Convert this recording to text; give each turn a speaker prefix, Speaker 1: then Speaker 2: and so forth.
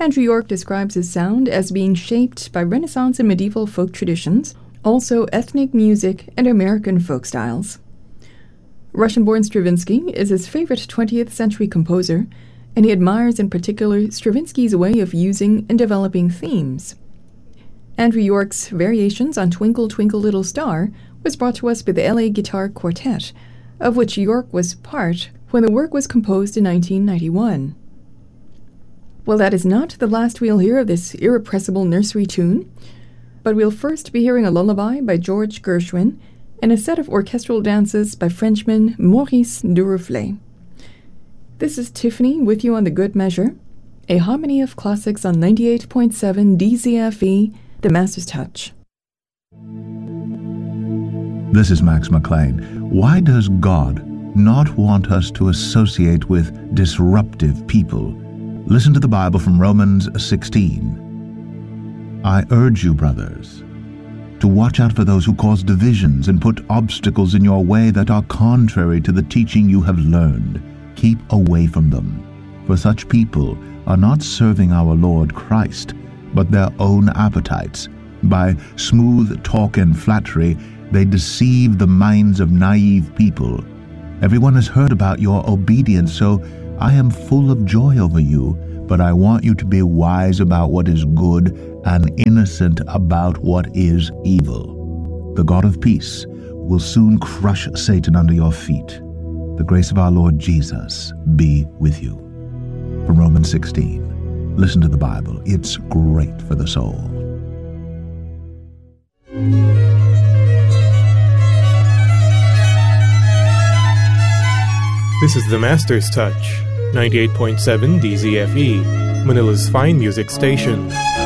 Speaker 1: Andrew York describes his sound as being shaped by Renaissance and medieval folk traditions, also ethnic music and American folk styles. Russian-born Stravinsky is his favorite 20th century composer, and he admires in particular Stravinsky's way of using and developing themes. Andrew York's Variations on Twinkle, Twinkle, Little Star was brought to us by the LA Guitar Quartet, of which York was part when the work was composed in 1991. Well, that is not the last we'll hear of this irrepressible nursery tune, but we'll first be hearing a lullaby by George Gershwin and a set of orchestral dances by Frenchman Maurice Duruflé. This is Tiffany with you on The Good Measure, a harmony of classics on 98.7 DZFE, The Master's Touch.
Speaker 2: This is Max McLean. Why does God not want us to associate with disruptive people? Listen to the Bible from Romans 16. I urge you, brothers, to watch out for those who cause divisions and put obstacles in your way that are contrary to the teaching you have learned. Keep away from them, for such people are not serving our Lord Christ, but their own appetites. By smooth talk and flattery, they deceive the minds of naive people. Everyone has heard about your obedience, so I am full of joy over you, but I want you to be wise about what is good and innocent about what is evil. The God of peace will soon crush Satan under your feet. The grace of our Lord Jesus be with you. From Romans 16. Listen to the Bible. It's great for the soul.
Speaker 3: This is The Master's Touch, 98.7 DZFE, Manila's fine music station.